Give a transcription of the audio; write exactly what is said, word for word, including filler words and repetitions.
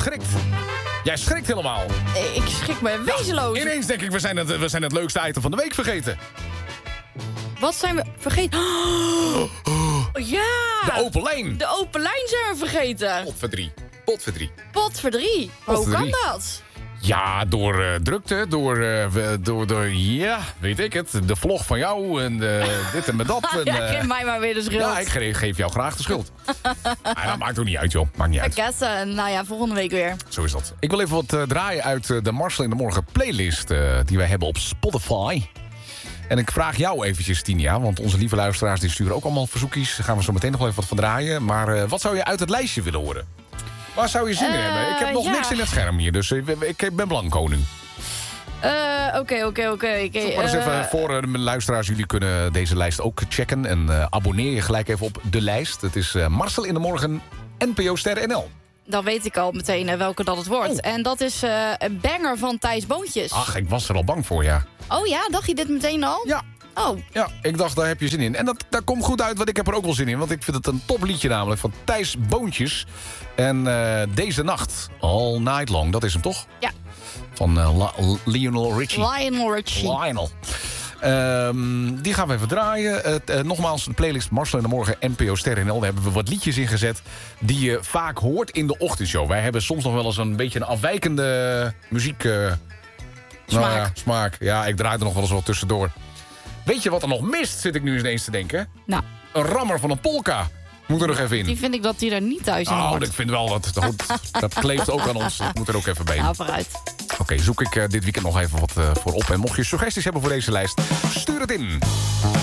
schrikt. Jij schrikt helemaal. Ik schrik me wezenloos. Ineens denk ik, we zijn, het, we zijn het leukste item van de week vergeten. Wat zijn we vergeten? Oh, ja! De open lijn. De open lijn zijn we vergeten. Potverdrie. Potverdrie. Potverdrie. Hoe Potverdrie. kan dat? Ja, door uh, drukte, door, uh, door, door, ja, weet ik het, de vlog van jou en uh, dit en met dat. En, uh, ja, geef mij maar weer de schuld. Ja, ik geef, geef jou graag de schuld. ah, dat maakt ook niet uit, joh. Maakt niet uit. Vergessen. Nou ja, volgende week weer. Zo is dat. Ik wil even wat uh, draaien uit uh, de Marcel in de Morgen playlist uh, die wij hebben op Spotify. En ik vraag jou eventjes, Tinia, want onze lieve luisteraars die sturen ook allemaal verzoekjes. Daar gaan we zo meteen nog wel even wat van draaien. Maar uh, wat zou je uit het lijstje willen horen? Waar zou je zin in Uh, hebben? Ik heb nog ja. niks in het scherm hier, dus ik, ik ben blanco nu. Oké, oké, oké. Maar eens even voor uh, mijn luisteraars. Jullie kunnen deze lijst ook checken. En uh, abonneer je gelijk even op de lijst. Het is uh, Marcel in de Morgen, N P O Ster N L. Dan weet ik al meteen uh, welke dat het wordt. Oh. En dat is uh, een banger van Thijs Boontjes. Ach, ik was er al bang voor, ja. Oh ja, dacht je dit meteen al? Ja. Oh. Ja, ik dacht, daar heb je zin in. En dat, dat komt goed uit, want ik heb er ook wel zin in. Want ik vind het een topliedje namelijk van Thijs Boontjes. En uh, Deze Nacht, All Night Long, dat is hem toch? Ja. Van uh, La- Lionel Richie. Lionel Richie. Lionel. Um, die gaan we even draaien. Uh, uh, nogmaals, de playlist Marcel in de Morgen, N P O Ster N L. Daar hebben we wat liedjes in gezet die je vaak hoort in de ochtendshow. Wij hebben soms nog wel eens een beetje een afwijkende muziek... Uh, Smaak. Nou ja, smaak. Ja, ik draai er nog wel eens wat tussendoor. Weet je wat er nog mist, zit ik nu ineens te denken? Nou, Een rammer van een polka. Moet er nog even in. die vind ik dat die er niet thuis in Oh, hoort. ik vind wel dat dat, dat kleeft ook aan ons. Dat moet er ook even bij. Nou, vooruit. Oké, okay, zoek ik uh, dit weekend nog even wat uh, voor op. En mocht je suggesties hebben voor deze lijst, stuur het in.